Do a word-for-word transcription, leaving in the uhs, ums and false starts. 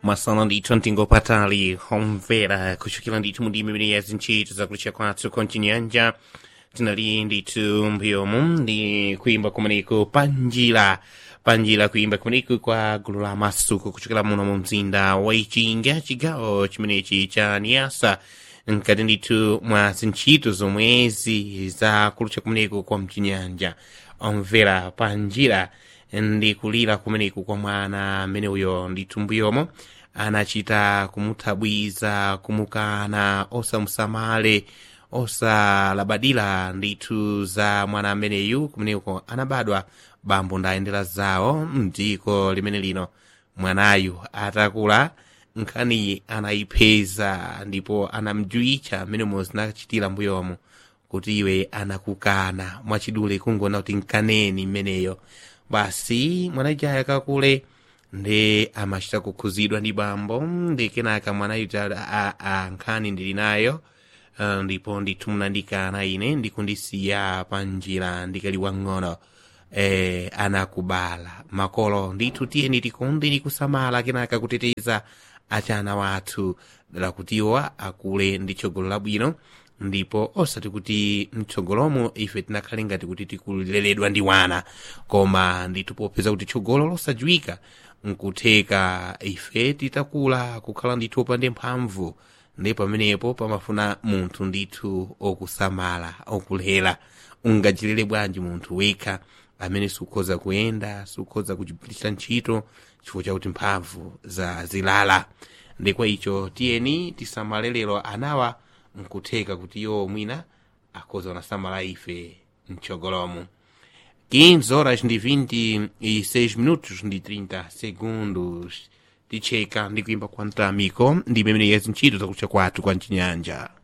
masono ndithu mtingopatali homvera kuchokera ndithu mu ndimi imene yazinchito zakulucha kwathu konchinyanja tinali ndithu mbyomu ndi kuimba kumeneko panjira panjira kuimba kumeneko kwa gulu la masuku kuchokera muno mu mzinda wa ichinga chigawo chimenechi cha Niasa nkati ndithu mwa zintchito zomwezi za kulucha kumeneko kwa mchinyanja omvera panjira ndi kulira kumeneko kwa mwana amene uyo ndithu mbuyomo anachita kumuthabwiza kumukana osamusamale osalabadira ndithu za mwana ameneyu kumeneko anabadwa bambo ndayendera zawo mdziko limene lino mwanayu atakula nkhani anayipeza ndipo anamjuicha mmene zinachitira mbuyomo kuti iwe anakukana mwachidule kungona kuti nkaneni mmeneyo basi mwanaja akakule ndi amachita kukhuzidwa ndi bambo ndi kenaka mwanayu a, a nkhani ndili nayo uh, ndipo ndithu munandikana ine ndikundisiya panjira ndikali wang'ono eh, anakubala makolo ndithu tiyeni tikonde ndi kusamala kenaka kuteteza achana wathu dala kutiwa akule ndi tsogolo labwino ndipo osati kuti mtsogolomo ife tinakhale ngati kuti tikuleredwa ndi wana koma ndithu popeza kuti tsogolo losadziwika nkutheka ife titakula kukhala ndithu opande mphamvu ndi pamenepo pamafuna munthu ndithu okusamala okulera ungachilere bwanji munthu wekha amene sukhoza kuyenda sukhoza kuchipitisa ntchito chifukwa chakuti mphamvu za zilala ndikwa icho tiyeni tisamalelero anawa nkutheka kuti yo mwina akhoza nasamala ife mtsogolomo. quinze horas ndi vinte e seis minutos ndi trinta segundos ticheka ndi kuimba kwa mtamiko ndi mmene yazintchito zakulucha kwathu kwa mchinyanja.